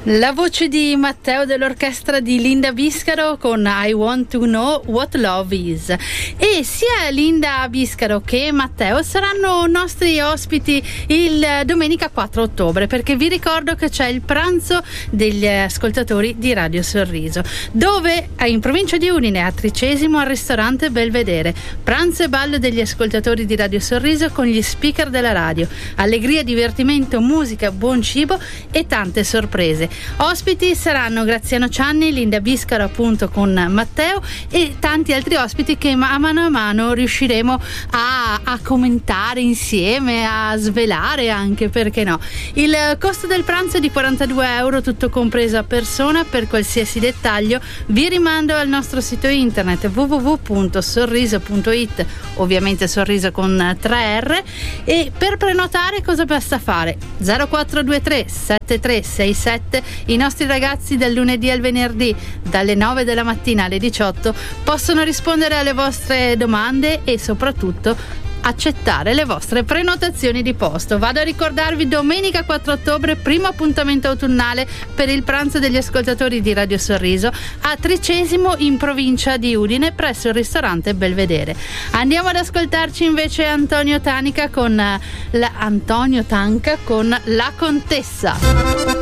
La voce di Matteo dell'orchestra di Linda Biscaro con I Want to Know What Love Is. E sia Linda Biscaro che Matteo saranno nostri ospiti il domenica 4 ottobre, perché vi ricordo che c'è il pranzo degli ascoltatori di Radio Sorriso, dove in provincia di Udine a Tricesimo al ristorante Belvedere. Pranzo e ballo degli ascoltatori di Radio Sorriso con gli speaker della radio. Allegria, divertimento, musica, buon cibo e tante sorprese. Ospiti saranno Graziano Cianni, Linda Biscaro appunto con Matteo e tanti altri ospiti che a mano riusciremo a commentare insieme, a svelare anche, perché no. Il costo del pranzo è di €42, tutto compreso a persona. Per qualsiasi dettaglio vi rimando al nostro sito internet www.sorriso.it, ovviamente Sorriso con 3R. E per prenotare cosa basta fare? 0423 7367. I nostri ragazzi dal lunedì al venerdì dalle 9 della mattina alle 18 possono rispondere alle vostre domande e soprattutto accettare le vostre prenotazioni di posto. Vado a ricordarvi: domenica 4 ottobre, primo appuntamento autunnale per il pranzo degli ascoltatori di Radio Sorriso a Tricesimo in provincia di Udine presso il ristorante Belvedere. Andiamo ad ascoltarci invece Antonio Tanca con La Contessa.